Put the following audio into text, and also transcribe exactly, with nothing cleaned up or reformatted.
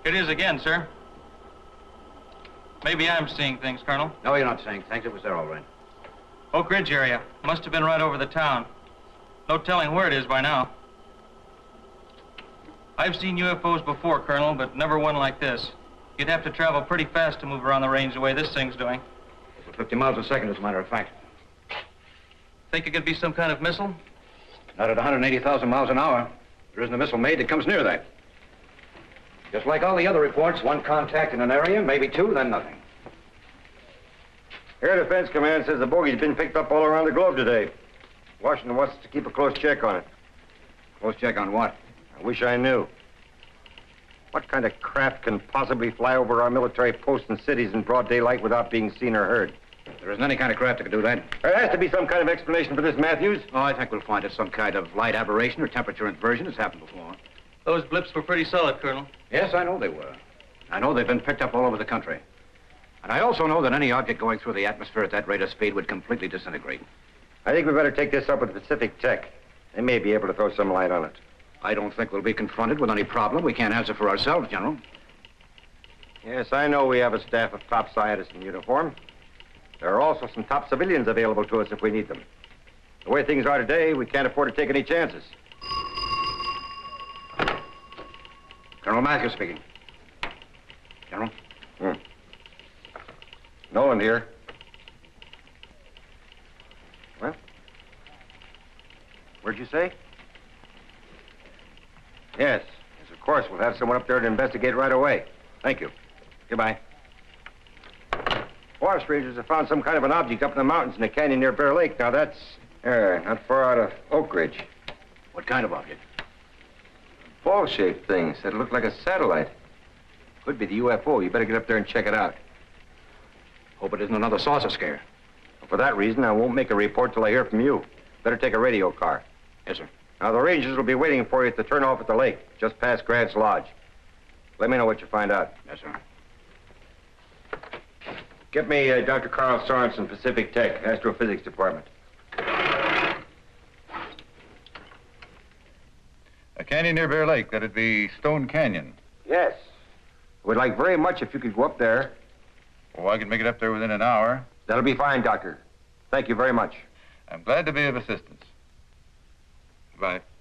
It is again, sir. Maybe I'm seeing things, Colonel. No, you're not saying things. It was there all right. Oak Ridge area. Must have been right over the town. No telling where it is by now. I've seen U F Os before, Colonel, but never one like this. You'd have to travel pretty fast to move around the range the way this thing's doing. fifty miles a second, as a matter of fact. Think it could be some kind of missile? Not at one hundred eighty thousand miles an hour. There isn't a missile made that comes near that. Just like all the other reports, one contact in an area, maybe two, then nothing. Air Defense Command says the bogey's been picked up all around the globe today. Washington wants us to keep a close check on it. Close check on what? I wish I knew. What kind of craft can possibly fly over our military posts and cities in broad daylight without being seen or heard? There isn't any kind of craft that can do that. There has to be some kind of explanation for this, Matthews. Oh, I think we'll find it some kind of light aberration or temperature inversion. It's happened before. Those blips were pretty solid, Colonel. Yes, I know they were. I know they've been picked up all over the country. And I also know that any object going through the atmosphere at that rate of speed would completely disintegrate. I think we better take this up with Pacific Tech. They may be able to throw some light on it. I don't think we'll be confronted with any problem we can't answer for ourselves, General. Yes, I know we have a staff of top scientists in uniform. There are also some top civilians available to us if we need them. The way things are today, we can't afford to take any chances. Colonel Matthews speaking. General? Hmm. Nolan here. Well? Where'd you say? Yes. Yes, of course. We'll have someone up there to investigate right away. Thank you. Goodbye. Forest rangers have found some kind of an object up in the mountains in a canyon near Bear Lake. Now, that's uh, not far out of Oak Ridge. What kind of object? Ball-shaped thing. Said it looked like a satellite. Could be the U F O. You better get up there and check it out. Hope it isn't another saucer scare. For that reason, I won't make a report till I hear from you. Better take a radio car. Yes, sir. Now, the rangers will be waiting for you at the turnoff at the lake, just past Grant's Lodge. Let me know what you find out. Yes, sir. Get me uh, Doctor Carl Sorensen, Pacific Tech, Astrophysics Department. A canyon near Bear Lake. That'd be Stone Canyon. Yes. Would like very much if you could go up there. Oh, I can make it up there within an hour. That'll be fine, Doctor. Thank you very much. I'm glad to be of assistance. Goodbye.